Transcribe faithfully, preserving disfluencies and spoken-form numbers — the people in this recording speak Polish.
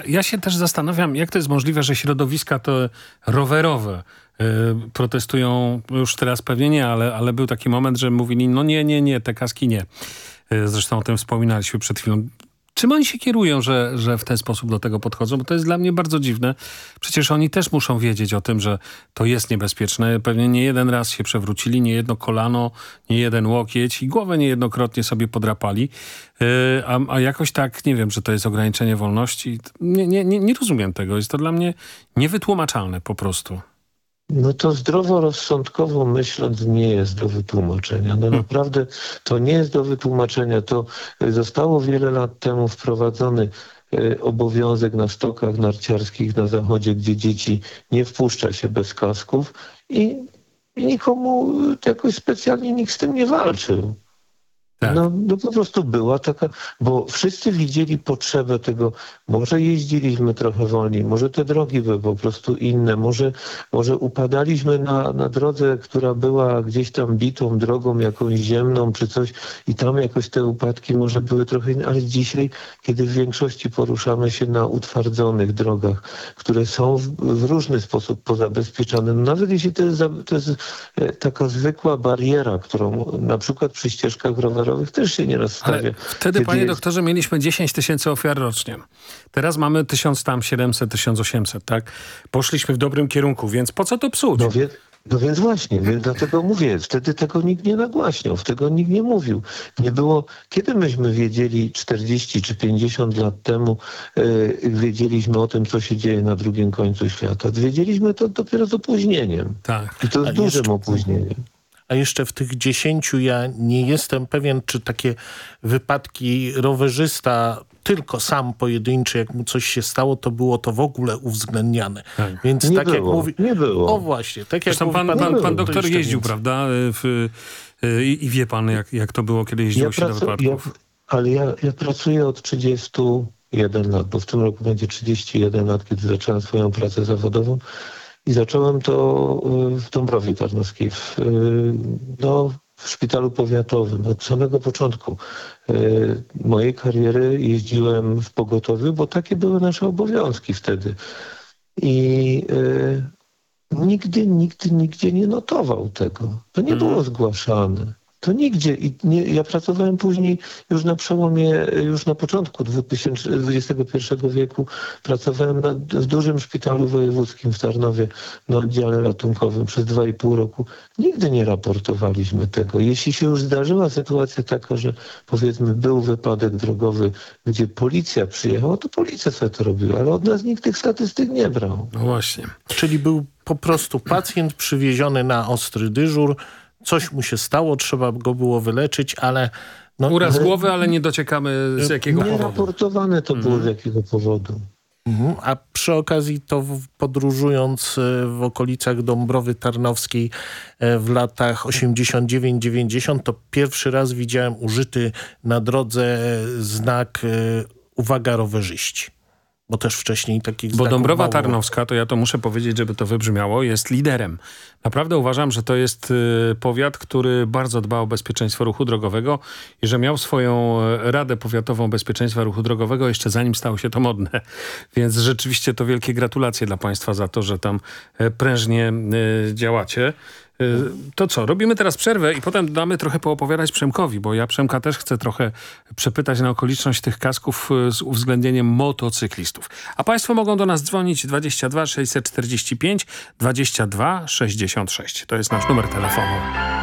ja się też zastanawiam, jak to jest możliwe, że środowiska to rowerowe y, protestują, już teraz pewnie nie, ale, ale był taki moment, że mówili, no nie, nie, nie, te kaski nie. Y, zresztą o tym wspominaliśmy przed chwilą. Czym oni się kierują, że, że w ten sposób do tego podchodzą? Bo to jest dla mnie bardzo dziwne. Przecież oni też muszą wiedzieć o tym, że to jest niebezpieczne. Pewnie nie jeden raz się przewrócili, nie jedno kolano, nie jeden łokieć i głowę niejednokrotnie sobie podrapali. Yy, a, a jakoś tak, nie wiem, że to jest ograniczenie wolności. Nie, nie, nie, nie rozumiem tego. Jest to dla mnie niewytłumaczalne po prostu. No to zdroworozsądkowo myśląc nie jest do wytłumaczenia. No naprawdę to nie jest do wytłumaczenia. To zostało wiele lat temu wprowadzony obowiązek na stokach narciarskich na zachodzie, gdzie dzieci nie wpuszcza się bez kasków i, i nikomu jakoś specjalnie nikt z tym nie walczył. Tak. No, no po prostu była taka, bo wszyscy widzieli potrzebę tego, może jeździliśmy trochę wolniej, może te drogi były po prostu inne, może, może upadaliśmy na, na drodze, która była gdzieś tam bitą drogą jakąś ziemną czy coś i tam jakoś te upadki może były trochę inne, ale dzisiaj, kiedy w większości poruszamy się na utwardzonych drogach, które są w, w różny sposób pozabezpieczane, no nawet jeśli to jest, to jest taka zwykła bariera, którą na przykład przy ścieżkach rowerowych też się nieraz stawia. Ale wtedy, panie jest... doktorze, mieliśmy dziesięć tysięcy ofiar rocznie. Teraz mamy tysiąc tam siedemset, tysiąc osiemset, tak? Poszliśmy w dobrym kierunku, więc po co to psuć? No, wie... no więc właśnie, więc dlatego mówię, wtedy tego nikt nie nagłaśniał, wtedy nikt nie mówił. Nie było, kiedy myśmy wiedzieli czterdzieści czy pięćdziesiąt lat temu, yy, wiedzieliśmy o tym, co się dzieje na drugim końcu świata. Wiedzieliśmy to dopiero z opóźnieniem. Tak. I to z dużym jeszcze... opóźnieniem. A jeszcze w tych dziesięciu ja nie jestem pewien, czy takie wypadki rowerzysta tylko sam pojedynczy, jak mu coś się stało, to było to w ogóle uwzględniane. Tak. Więc nie tak było, jak mówi... Nie było. O właśnie. Tak jak Zresztą mówi pan, pan, pan, pan, pan doktor jeździł, więcej. prawda? W, i, I wie pan, jak, jak to było, kiedy jeździło ja się pracu- do wypadków. Ja, ale ja, ja pracuję od trzydziestu jeden lat, bo w tym roku będzie trzydzieści jeden lat, kiedy zacząłem swoją pracę zawodową. I zacząłem to w Dąbrowie Tarnowskiej, w, no, w szpitalu powiatowym. Od samego początku mojej kariery jeździłem w pogotowiu, bo takie były nasze obowiązki wtedy. I e, nigdy, nigdy, nigdzie nie notował tego. To nie było zgłaszane. To nigdzie. I nie, ja pracowałem później już na przełomie, już na początku dwudziestego pierwszego wieku. Pracowałem na, w dużym szpitalu wojewódzkim w Tarnowie na oddziale ratunkowym przez dwa i pół roku. Nigdy nie raportowaliśmy tego. Jeśli się już zdarzyła sytuacja taka, że powiedzmy był wypadek drogowy, gdzie policja przyjechała, to policja sobie to robiła, ale od nas nikt tych statystyk nie brał. No właśnie. Czyli był po prostu pacjent przywieziony na ostry dyżur, coś mu się stało, trzeba go było wyleczyć, ale... No, uraz ale... głowy, ale nie dociekamy z jakiego nie powodu. Nie raportowane to było mm. z jakiego powodu. Mhm. A przy okazji to podróżując w okolicach Dąbrowy Tarnowskiej w latach osiemdziesiąt dziewięć dziewięćdziesiąt, to pierwszy raz widziałem użyty na drodze znak uwaga rowerzyści. Bo też wcześniej takich Bo Dąbrowa mało... Tarnowska, to ja to muszę powiedzieć, żeby to wybrzmiało, jest liderem. Naprawdę uważam, że to jest y, powiat, który bardzo dba o bezpieczeństwo ruchu drogowego i że miał swoją Radę Powiatową Bezpieczeństwa Ruchu Drogowego jeszcze zanim stało się to modne. Więc rzeczywiście to wielkie gratulacje dla państwa za to, że tam prężnie y, działacie. To co, robimy teraz przerwę i potem damy trochę poopowiadać Przemkowi, bo ja Przemka też chcę trochę przepytać na okoliczność tych kasków z uwzględnieniem motocyklistów. A państwo mogą do nas dzwonić dwadzieścia dwa sześćset czterdzieści pięć dwadzieścia dwa sześćdziesiąt sześć. To jest nasz numer telefonu.